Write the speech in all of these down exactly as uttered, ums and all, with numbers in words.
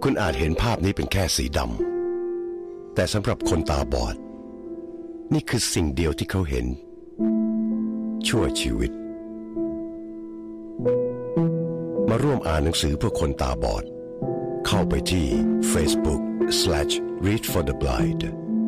คุณอาจเห็นภาพนี้เป็นแค่สีดำแต่สำหรับคนตาบอดนี่คือสิ่งเดียวที่เขาเห็นชั่วชีวิตมาร่วมอ่านหนังสือเพื่อคนตาบอดเข้าไปที่ Facebook slash read for the blind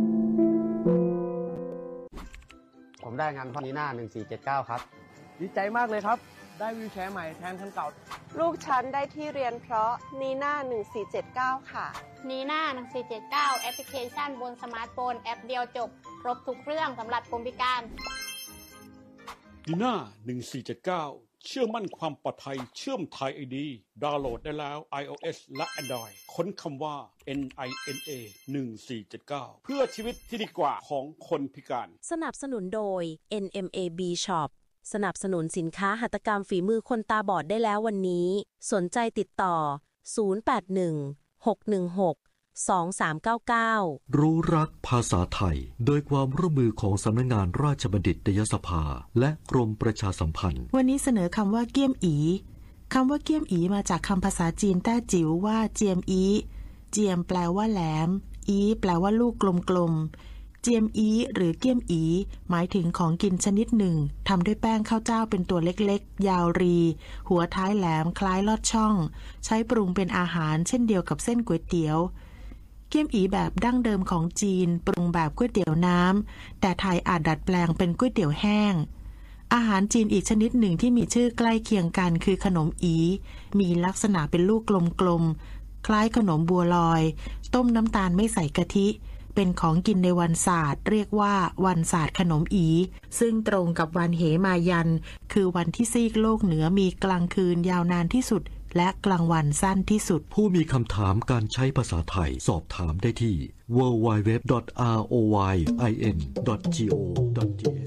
ผมได้งานพ่อนีน่าหนึ่งสี่เจ็ดเก้าครับดีใจมากเลยครับได้วีลแชร์ใหม่แทนคันเก่าลูกฉันได้ที่เรียนเพราะนีน่าหนึ่งสี่เจ็ดเก้าค่ะนีน่าหนึ่งสี่เจ็ดเก้าแอปพลิเคชันบนสมาร์ทโฟนแอปเดียวจบครบทุกเรื่องสำหรับคนพิการนีน่าหนึ่งสี่เจ็ดเก้าเชื่อมั่นความปลอดภัยเชื่อมไทย ไอ ดี ดาวน์โหลดได้แล้ว iOS และ Android ค้นคำว่า เอ็น ไอ เอ็น เอ หนึ่งสี่เจ็ดเก้า เพื่อชีวิตที่ดีกว่าของคนพิการสนับสนุนโดย เอ็น เอ็ม เอ บี Shop สนับสนุนสินค้าหัตถกรรมฝีมือคนตาบอดได้แล้ววันนี้สนใจติดต่อศูนย์ แปด หนึ่ง หก หนึ่ง หก สอง สาม เก้า เก้ารู้รักภาษาไทยโดยความร่วมมือของสำนักงานราชบัณฑิตยสภาและกรมประชาสัมพันธ์วันนี้เสนอคำว่าเกี้ยมอีคำว่าเกี้ยมอีมาจากคำภาษาจีนแต้จิ๋วว่าเจียมอีเจียมแปลว่าแหลมอีแปลว่าลูกกลมๆเจียมอีหรือเกี้ยมอีหมายถึงของกินชนิดหนึ่งทำด้วยแป้งข้าวเจ้าเป็นตัวเล็กๆยาวรีหัวท้ายแหลมคล้ายลอดช่องใช้ปรุงเป็นอาหารเช่นเดียวกับเส้นก๋วยเตี๋ยวเกี้ยมอีแบบดั้งเดิมของจีนปรุงแบบก๋วยเตี๋ยวน้ำแต่ไทยอาจดัดแปลงเป็นก๋วยเตี๋ยวแห้งอาหารจีนอีกชนิดหนึ่งที่มีชื่อใกล้เคียงกันคือขนมอีมีลักษณะเป็นลูกกลมๆคล้ายขนมบัวลอยต้มน้ำตาลไม่ใส่กะทิเป็นของกินในวันศาสตร์เรียกว่าวันศาสตร์ขนมอีซึ่งตรงกับวันเหมายันคือวันที่ซีกโลกเหนือมีกลางคืนยาวนานที่สุดและกลางวันสั้นที่สุดผู้มีคำถามการใช้ภาษาไทยสอบถามได้ที่ ดับเบิลยู ดับเบิลยู ดับเบิลยู ดอท อาร์ โอ วาย ไอ เอ็น ดอท จี โอ ดอท ที เอช